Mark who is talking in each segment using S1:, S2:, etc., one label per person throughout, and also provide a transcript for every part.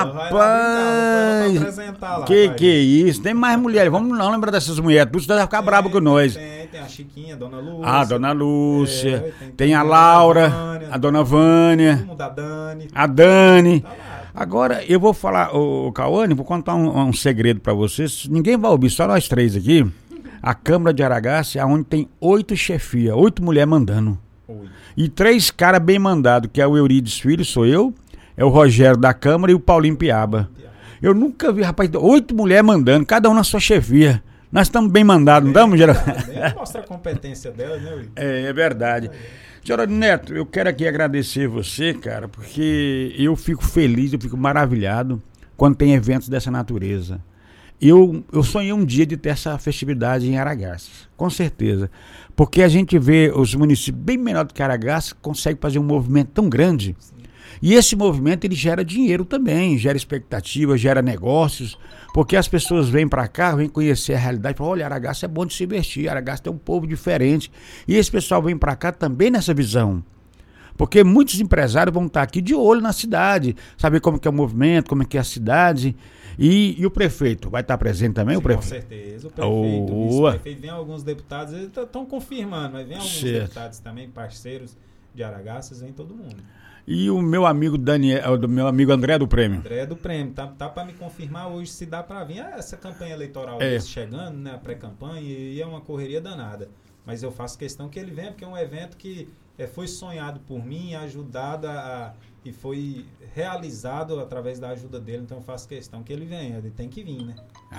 S1: Rapaz,
S2: lá,
S1: que é isso? Tem mais mulheres, vamos não lembrar dessas mulheres, tudo vai ficar bravo com nós.
S2: Tem a Chiquinha, a Dona Lúcia.
S1: A Dona Lúcia, tem a Laura, a Dona Vânia,
S2: todo mundo,
S1: a Dani.
S2: Tá lá.
S1: Agora, eu vou falar, o Cauane, vou contar um segredo pra vocês, ninguém vai ouvir, só nós três aqui. A Câmara de Aragaça é onde tem 8 chefias, 8 mulheres mandando. E 3 caras bem mandados, que é o Eurides Filho, sou eu, é o Rogério da Câmara e o Paulinho Piaba. Eu nunca vi, rapaz, 8 mulheres mandando, cada um na sua chefia. Nós estamos bem mandados, não estamos, Geraldo?
S2: Mostra a competência dela, né, Eurides?
S1: É verdade. Geraldo Neto, eu quero aqui agradecer você, cara, porque eu fico feliz, eu fico maravilhado quando tem eventos dessa natureza. Eu sonhei um dia de ter essa festividade em Aragaças, com certeza. Porque a gente vê os municípios bem menor do que Aragaças, consegue fazer um movimento tão grande. Sim. E esse movimento ele gera dinheiro também, gera expectativa, gera negócios. Porque as pessoas vêm para cá, vêm conhecer a realidade, falam, olha, Aragaças é bom de se investir, Aragaças tem um povo diferente. E esse pessoal vem para cá também nessa visão. Porque muitos empresários vão estar aqui de olho na cidade, saber como que é o movimento, como é que é a cidade. E o prefeito vai estar presente também?
S2: Sim,
S1: o prefeito?
S2: Com certeza. O prefeito, o vice-prefeito, vem alguns deputados, eles estão confirmando, mas vem alguns deputados também, parceiros de Aragaças, vem todo mundo.
S1: E o meu amigo Daniel, o meu amigo André do Prêmio?
S2: André do Prêmio, tá para me confirmar hoje se dá para vir. Essa campanha eleitoral chegando, né, a pré-campanha, e é uma correria danada. Mas eu faço questão que ele venha, porque é um evento que foi sonhado por mim, ajudado e foi realizado através da ajuda dele, então eu faço questão que ele venha, ele tem que vir, né?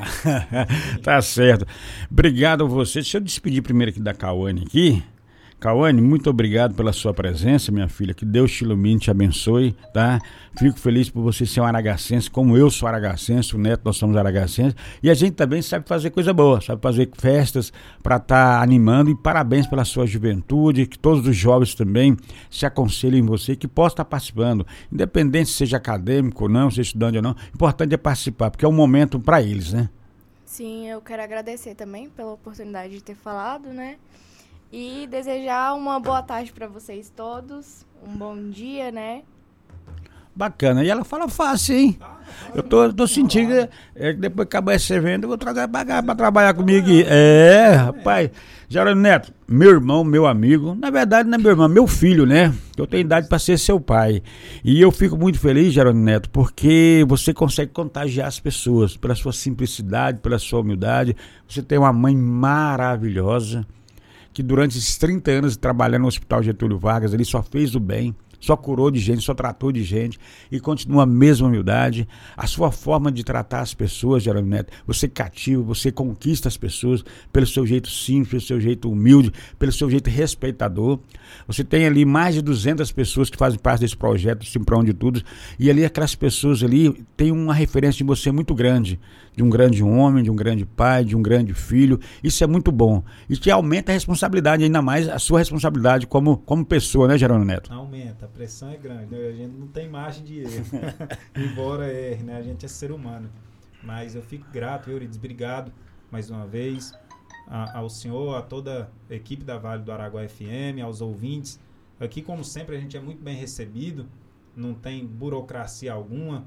S1: Tá certo. Obrigado a você. Deixa eu despedir primeiro aqui da Cauane aqui. Cauane, muito obrigado pela sua presença, minha filha. Que Deus te ilumine, te abençoe, tá? Fico feliz por você ser um aragacense, como eu sou aragacense, o Neto, nós somos aragacenses. E a gente também sabe fazer coisa boa, sabe fazer festas para estar animando. E parabéns pela sua juventude, que todos os jovens também se aconselhem em você, que possa estar participando. Independente se seja acadêmico ou não, seja estudante ou não, o importante é participar, porque é um momento para eles, né?
S3: Sim, eu quero agradecer também pela oportunidade de ter falado, né? E desejar uma boa tarde para vocês todos, um bom dia, né?
S1: Bacana. E ela fala fácil, hein? Eu tô sentindo que depois que acabar esse evento, eu vou trazer pra cá pra trabalhar comigo aqui. Rapaz. Geraldo Neto, meu irmão, meu amigo. Na verdade, não é meu irmão, meu filho, né? Eu tenho idade pra ser seu pai. E eu fico muito feliz, Geraldo Neto, porque você consegue contagiar as pessoas pela sua simplicidade, pela sua humildade. Você tem uma mãe maravilhosa, que durante esses 30 anos trabalhando no Hospital Getúlio Vargas, ele só fez o bem, só curou de gente, só tratou de gente e continua a mesma humildade. A sua forma de tratar as pessoas, Geraldo Neto, você cativa, você conquista as pessoas pelo seu jeito simples, pelo seu jeito humilde, pelo seu jeito respeitador. Você tem ali mais de 200 pessoas que fazem parte desse projeto Simprão de Tudo, e ali aquelas pessoas ali têm uma referência de você muito grande, de um grande homem, de um grande pai, de um grande filho. Isso é muito bom. E que aumenta a responsabilidade, ainda mais a sua responsabilidade como pessoa, né, Geraldo Neto?
S2: Aumenta, a pressão é grande, né? A gente não tem margem de erro, embora erre, né? A gente é ser humano. Mas eu fico grato, Eurides, obrigado mais uma vez ao senhor, a toda a equipe da Vale do Araguaia FM, aos ouvintes. Aqui, como sempre, a gente é muito bem recebido, não tem burocracia alguma.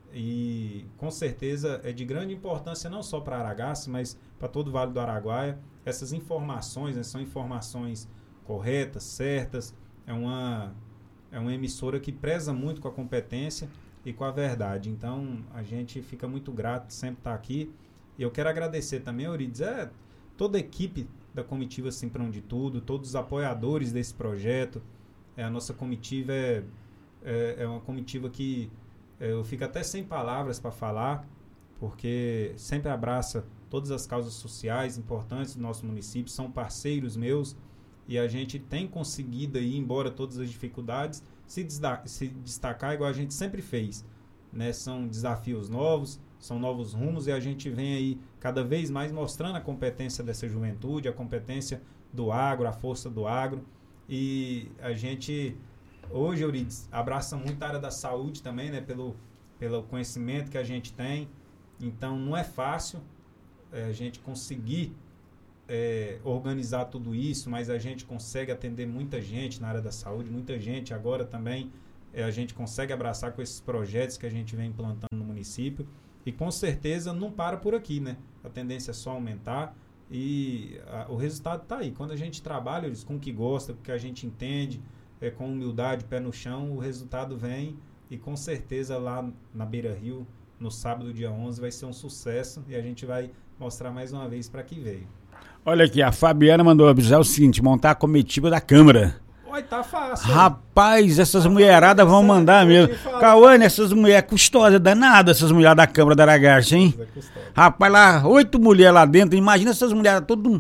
S2: E com certeza é de grande importância não só para Aragaças, mas para todo o Vale do Araguaia. Essas informações, né, são informações corretas, certas. É uma emissora que preza muito com a competência e com a verdade. Então a gente fica muito grato de sempre estar aqui. E eu quero agradecer também, Eurides, toda a equipe da comitiva Simprão de Tudo, todos os apoiadores desse projeto. A nossa comitiva é uma comitiva que eu fico até sem palavras para falar, porque sempre abraça todas as causas sociais importantes do nosso município, são parceiros meus, e a gente tem conseguido aí, embora todas as dificuldades, se destacar igual a gente sempre fez, né? São desafios novos, são novos rumos, e a gente vem aí cada vez mais mostrando a competência dessa juventude, a competência do agro, a força do agro, e a gente hoje, Eurides, abraça muito a área da saúde também, né? Pelo conhecimento que a gente tem. Então, não é fácil a gente conseguir organizar tudo isso, mas a gente consegue atender muita gente na área da saúde, muita gente agora também a gente consegue abraçar com esses projetos que a gente vem implantando no município. E com certeza não para por aqui, né? A tendência é só aumentar e o resultado está aí. Quando a gente trabalha com o que gosta, com o que a gente entende, com humildade, pé no chão, o resultado vem e com certeza lá na Beira Rio, no sábado, dia 11, vai ser um sucesso e a gente vai mostrar mais uma vez para que veio.
S1: Olha aqui, a Fabiana mandou avisar o seguinte, montar a comitiva da Câmara.
S2: Oi, tá fácil.
S1: Rapaz, essas mulheradas vão mandar mesmo. Cauane, essas mulheres custosas, danadas, essas mulheres da Câmara da Aragaça, hein? Rapaz, lá, 8 mulheres lá dentro, imagina essas mulheres todas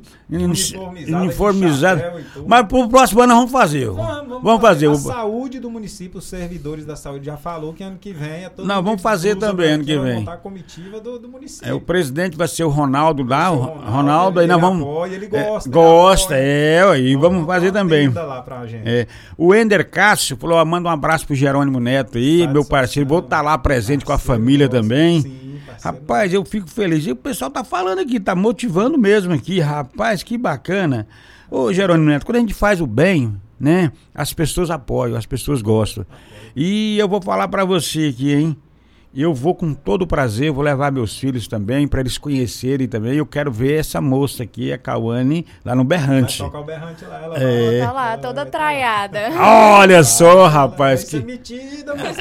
S1: uniformizadas. Mas pro próximo ano nós vamos fazer. Vamos fazer.
S2: A saúde do município, os servidores da saúde já falou que ano que vem é todo.
S1: Não, vamos fazer também ano que vem.
S2: Montar a comitiva do município.
S1: O presidente vai ser o Ronaldo lá, o Ronaldo aí nós vamos.
S2: Apoia, ele gosta.
S1: Gosta, aí vamos fazer também.
S2: Lá pra gente.
S1: O Ender Cássio falou, manda um abraço pro Jerônimo Neto aí, meu parceiro, vou estar lá presente com a família também.
S2: Sim,
S1: rapaz, eu fico feliz. E o pessoal tá falando aqui, tá motivando mesmo aqui, rapaz, que bacana. Ô Jerônimo Neto, quando a gente faz o bem, né, as pessoas apoiam, as pessoas gostam. E eu vou falar pra você aqui, hein, eu vou com todo prazer, vou levar meus filhos também, para eles conhecerem também. Eu quero ver essa moça aqui, a Cauane, lá no Berrante.
S2: Vai tocar o Berrante lá, ela
S3: tá lá, toda traiada.
S1: Olha só, rapaz.
S2: Vai ser metida, mas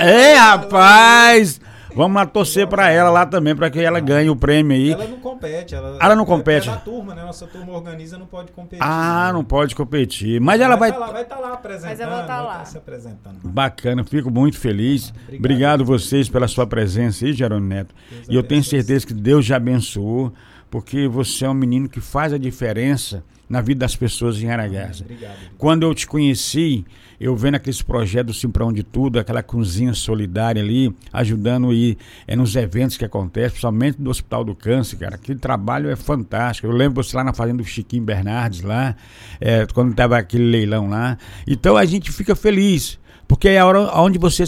S1: rapaz! Vamos lá torcer pra ela lá também, pra que ela ganhe o prêmio aí.
S2: Ela não compete.
S1: Ela não compete.
S2: É da turma, né? Nossa turma organiza, não pode competir.
S1: Não pode competir. Mas ela vai
S2: estar lá apresentando.
S3: Mas eu vou estar lá.
S2: Se apresentando.
S1: Bacana, fico muito feliz. Obrigado vocês pela sua presença aí, Jerônimo Neto. E eu tenho certeza que Deus já abençoou, porque você é um menino que faz a diferença na vida das pessoas em Aragaça.
S2: Obrigado.
S1: Quando eu te conheci, eu vendo aqueles projetos do Simprão de Tudo, aquela cozinha solidária ali, ajudando aí nos eventos que acontecem, principalmente do Hospital do Câncer, cara. Aquele trabalho é fantástico. Eu lembro você lá na fazenda do Chiquinho Bernardes, lá, quando estava aquele leilão lá. Então a gente fica feliz. Porque é a hora onde você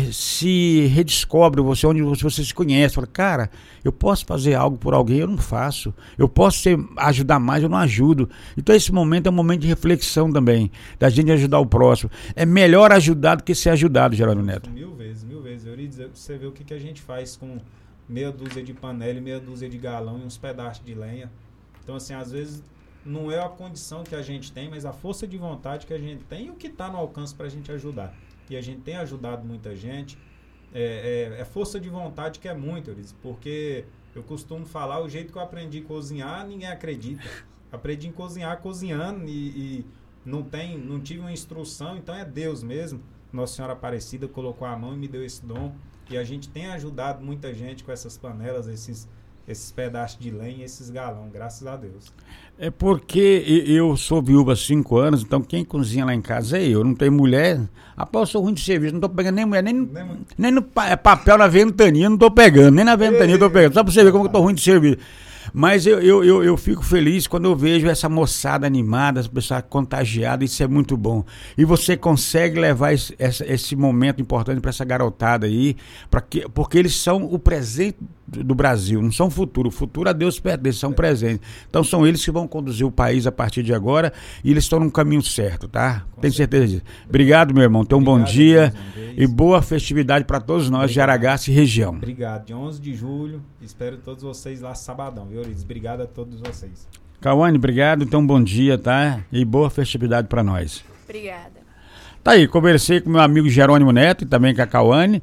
S1: se redescobre, onde você se conhece. Fala, cara, eu posso fazer algo por alguém, eu não faço. Eu posso ajudar mais, eu não ajudo. Então esse momento é um momento de reflexão também, da gente ajudar o próximo. É melhor ajudar do que ser ajudado, Jerônimo Neto.
S2: Mil vezes. Você vê o que a gente faz com meia dúzia de panela e meia dúzia de galão e uns pedaços de lenha. Então, assim, às vezes não é a condição que a gente tem, mas a força de vontade que a gente tem e o que está no alcance para a gente ajudar. E a gente tem ajudado muita gente. É força de vontade que é muito, Euridice, porque eu costumo falar, o jeito que eu aprendi a cozinhar, ninguém acredita. Aprendi a cozinhar cozinhando e não tive uma instrução, então é Deus mesmo. Nossa Senhora Aparecida colocou a mão e me deu esse dom. E a gente tem ajudado muita gente com essas panelas, esses pedaços de lenha, esses galão, graças a Deus. É porque
S1: eu sou viúva há 5 anos, então quem cozinha lá em casa é eu, não tenho mulher. Rapaz, eu sou ruim de serviço, não tô pegando nem mulher, nem no papel na ventania, não tô pegando, nem na ventania eu tô pegando, só pra você ver como eu tô ruim de serviço. Mas eu fico feliz quando eu vejo essa moçada animada, essa pessoa contagiada, isso é muito bom. E você consegue levar esse momento importante para essa garotada aí, porque eles são o presente do Brasil, não são o futuro. O futuro a Deus pertence, são presentes. Então são eles que vão conduzir o país a partir de agora e eles estão no caminho certo, tá? Tenho certeza disso. Obrigado, meu irmão. Tenha um bom dia e boa festividade para todos nós de Aragaça e região.
S2: Obrigado. De 11 de julho, espero todos vocês lá sabadão, viu, Euridice? Obrigado a todos vocês.
S1: Cauane, obrigado. Então, bom dia, tá? E boa festividade para nós.
S3: Obrigada.
S1: Tá aí, conversei com meu amigo Jerônimo Neto e também com a Cauane,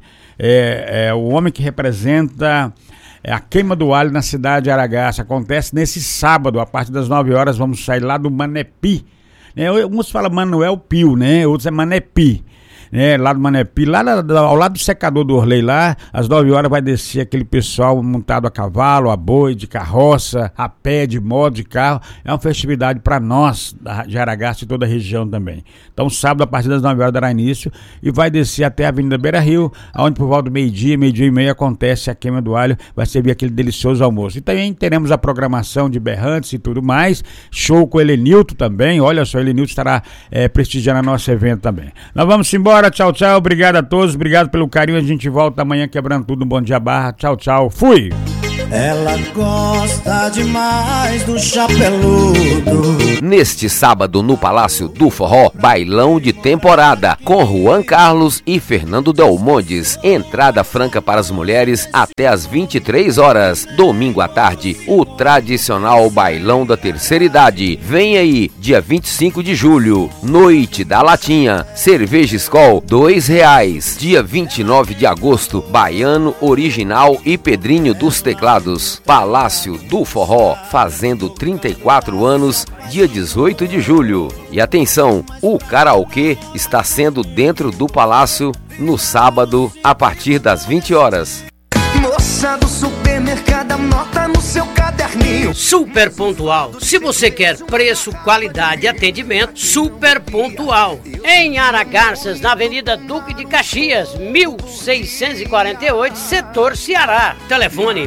S1: o homem que representa a queima do alho na cidade de Aragaça. Acontece nesse sábado, a partir das 9 horas, vamos sair lá do Manepi. Alguns falam Manuel Pio, né? Outros é Manepi. Lá do Manepi, lá ao lado do secador do Orley lá, às 9 horas vai descer aquele pessoal montado a cavalo, a boi, de carroça, a pé, de moto, de carro. É uma festividade para nós, de Aragaça e toda a região também. Então sábado, a partir das 9 horas dará início e vai descer até a Avenida Beira Rio, onde por volta do meio-dia e meia acontece a queima do alho, vai servir aquele delicioso almoço. E também teremos a programação de berrantes e tudo mais, show com o Helenilton também, olha só, o Helenilton estará prestigiando nosso evento também. Nós vamos embora. Tchau, tchau, obrigado a todos, obrigado pelo carinho, a gente volta amanhã quebrando tudo no Bom Dia Barra, tchau, tchau, fui!
S4: Ela gosta demais do chapeludo.
S5: Neste sábado no Palácio do Forró, bailão de temporada com Juan Carlos e Fernando Delmondes. Entrada franca para as mulheres até às 23 horas. Domingo à tarde, o tradicional bailão da terceira idade. Vem aí, dia 25 de julho, Noite da Latinha, cerveja Skol, R$2. Dia 29 de agosto, Baiano Original e Pedrinho dos Teclados. Palácio do Forró, fazendo 34 anos, dia 18 de julho. E atenção, o karaokê está sendo dentro do Palácio no sábado, a partir das 20 horas.
S4: Moça do supermercado, anota no seu caderninho.
S6: Super Pontual. Se você quer preço, qualidade e atendimento, Super Pontual. Em Aragarças, na Avenida Duque de Caxias, 1648, setor Ceará. Telefone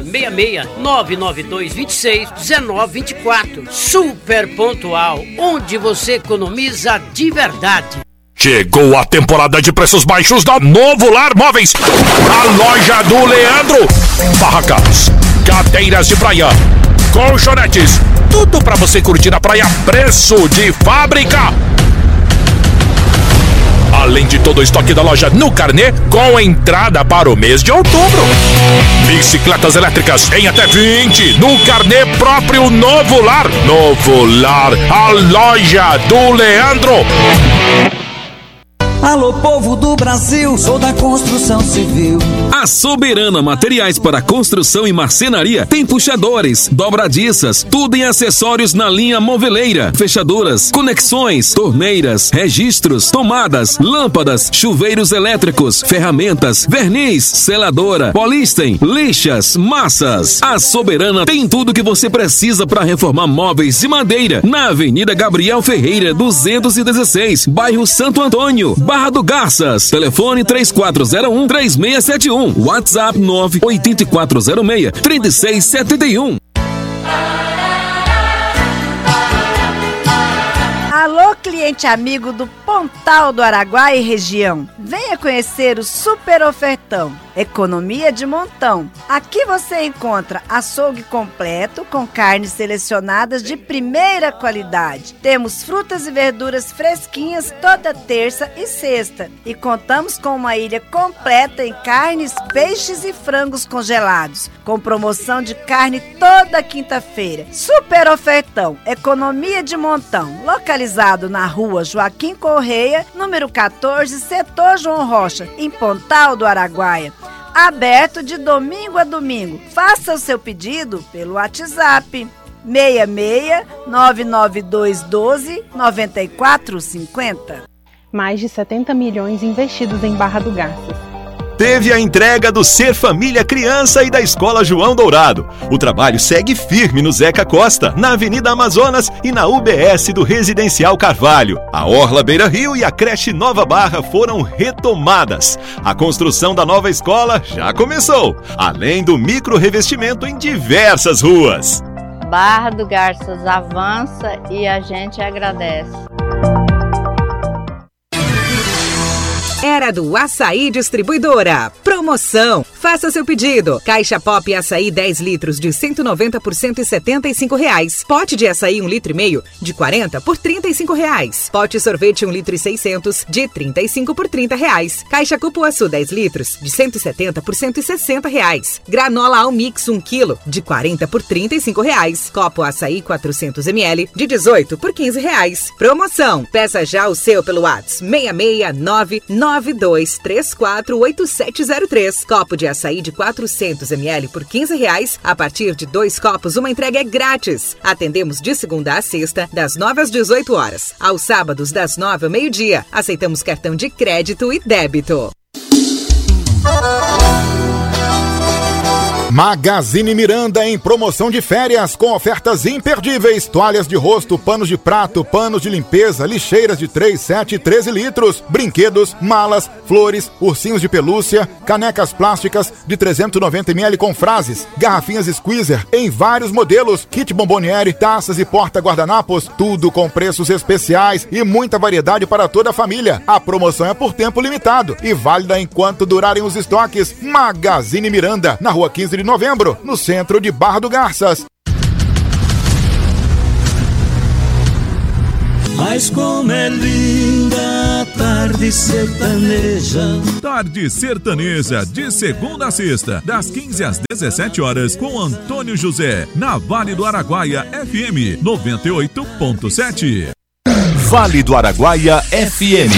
S6: 66-99226-1924. Super Pontual, onde você economiza de verdade.
S7: Chegou a temporada de preços baixos da Novo Lar Móveis. A loja do Leandro. Barracas, cadeiras de praia, colchonetes, tudo pra você curtir na praia, preço de fábrica. Além de todo o estoque da loja no carnê, com entrada para o mês de outubro. Bicicletas elétricas em até 20 no carnê próprio Novo Lar. Novo Lar, a loja do Leandro.
S4: Alô, povo do Brasil, sou da construção civil.
S8: A Soberana Materiais para Construção e Marcenaria tem puxadores, dobradiças, tudo em acessórios na linha moveleira, fechaduras, conexões, torneiras, registros, tomadas, lâmpadas, chuveiros elétricos, ferramentas, verniz, seladora, polísten, lixas, massas. A Soberana tem tudo que você precisa para reformar móveis de madeira na Avenida Gabriel Ferreira, 216, bairro Santo Antônio, Barra do Garças. Telefone 3401-3671. WhatsApp 98406-3671.
S9: Alô, cliente amigo do Pontal do Araguaia e região. Venha conhecer o super ofertão. Economia de montão. Aqui você encontra açougue completo com carnes selecionadas de primeira qualidade. Temos frutas e verduras fresquinhas toda terça e sexta. E contamos com uma ilha completa em carnes, peixes e frangos congelados. Com promoção de carne toda quinta-feira. Super ofertão. Economia de montão. Localizado na rua Joaquim Correia, número 14, setor João Rocha, em Pontal do Araguaia. Aberto de domingo a domingo. Faça o seu pedido pelo WhatsApp 66-99212-9450.
S10: Mais de 70 milhões investidos em Barra do Garças.
S11: Teve a entrega do Ser Família Criança e da Escola João Dourado. O trabalho segue firme no Zeca Costa, na Avenida Amazonas e na UBS do Residencial Carvalho. A Orla Beira Rio e a creche Nova Barra foram retomadas. A construção da nova escola já começou, além do micro-revestimento em diversas ruas.
S12: Barra do Garças avança e a gente agradece.
S13: Era do Açaí Distribuidora. Promoção. Faça seu pedido. Caixa Pop Açaí 10 litros de 190 por R$175. Pote de açaí 1,5 litro de 40 por R$35. Pote sorvete 1,6 litro de 35 por R$30. Caixa Cupuaçu 10 litros de 170 por R$160. Granola Almix 1 kg de 40 por R$35. Copo Açaí 400 ml de 18 por R$15. Promoção. Peça já o seu pelo WhatsApp 66992348703. Copo de açaí de 400 ml por R$15. A partir de 2 copos, uma entrega é grátis. Atendemos de segunda a sexta, das 9 às 18 horas. Aos sábados, das 9 ao meio-dia. Aceitamos cartão de crédito e débito.
S14: Magazine Miranda em promoção de férias com ofertas imperdíveis. Toalhas de rosto, panos de prato, panos de limpeza, lixeiras de 3, 7 e 13 litros, brinquedos, malas, flores, ursinhos de pelúcia, canecas plásticas de 390 ml com frases, garrafinhas Squeezer em vários modelos, kit bomboniere, taças e porta-guardanapos, tudo com preços especiais e muita variedade para toda a família. A promoção é por tempo limitado e válida enquanto durarem os estoques. Magazine Miranda, na rua 15 de de novembro, no centro de Barra do Garças.
S15: Mas como é linda a tarde sertaneja.
S16: Tarde Sertaneja, de segunda a sexta, das 15 às 17 horas, com Antônio José, na Vale do Araguaia FM 98.7.
S11: Vale do Araguaia FM.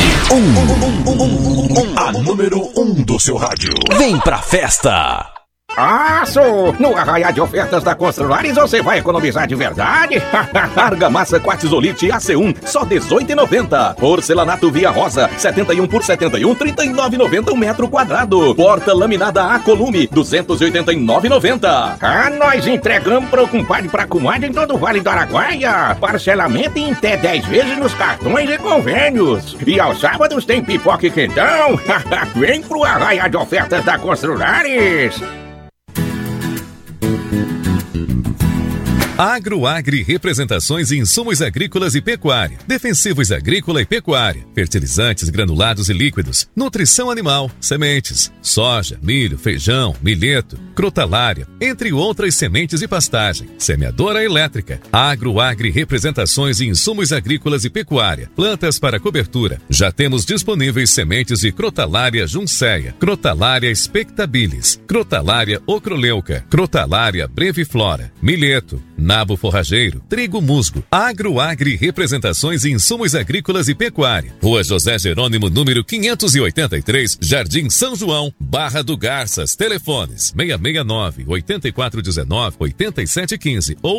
S11: A número 1 do seu rádio. Vem pra festa.
S17: No arraial de ofertas da Construlares você vai economizar de verdade?
S11: Argamassa quartzolite AC1, só R$18,90. Porcelanato Via Rosa, 71 por 71, R$39,90 um metro quadrado. Porta laminada Acolume, R$289,90.
S17: Nós entregamos pro compadre e pra comadre em todo o Vale do Araguaia. Parcelamento em até 10 vezes nos cartões e convênios. E aos sábados tem pipoca e quentão. Vem pro arraial de ofertas da Construlares.
S18: Agroagri Representações e Insumos Agrícolas e Pecuária, Defensivos Agrícola e Pecuária, Fertilizantes granulados e líquidos, Nutrição Animal, Sementes, Soja, Milho, Feijão, Milheto, Crotalária, entre outras sementes e pastagem, Semeadora Elétrica. Agroagri Representações e Insumos Agrícolas e Pecuária, Plantas para cobertura. Já temos disponíveis sementes de Crotalária Junceia, Crotalária Spectabilis, Crotalária Ocroleuca, Crotalária Breviflora, Milheto, Nabo forrageiro, trigo musgo. Agroagri Representações e Insumos Agrícolas e Pecuária. Rua José Jerônimo, número 583, Jardim São João, Barra do Garças. Telefones 669-8419-8715 ou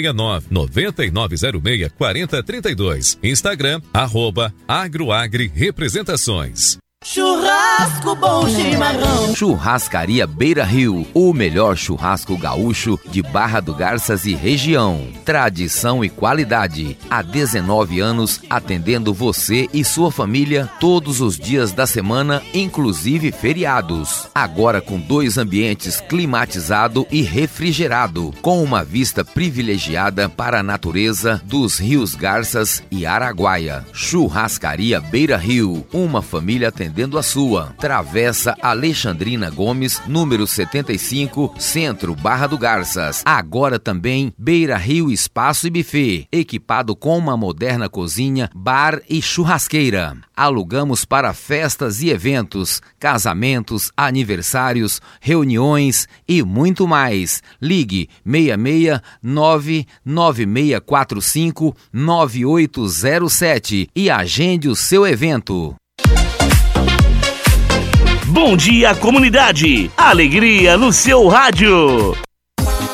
S18: 669-9906-4032. Instagram, @Agroagri Representações.
S15: Churrasco bom chimarrão.
S5: Churrascaria Beira Rio, o melhor churrasco gaúcho de Barra do Garças e região. Tradição e qualidade. Há 19 anos atendendo você e sua família todos os dias da semana, inclusive feriados. Agora com 2 ambientes climatizado e refrigerado, com uma vista privilegiada para a natureza dos rios Garças e Araguaia. Churrascaria Beira Rio, uma família atendendo a sua. Travessa Alexandrina Gomes, número 75, Centro, Barra do Garças. Agora também Beira Rio Espaço e Buffet, equipado com uma moderna cozinha, bar e churrasqueira. Alugamos para festas e eventos, casamentos, aniversários, reuniões e muito mais. Ligue 669-9645-9807 e agende o seu evento.
S19: Bom dia, comunidade! Alegria no seu rádio!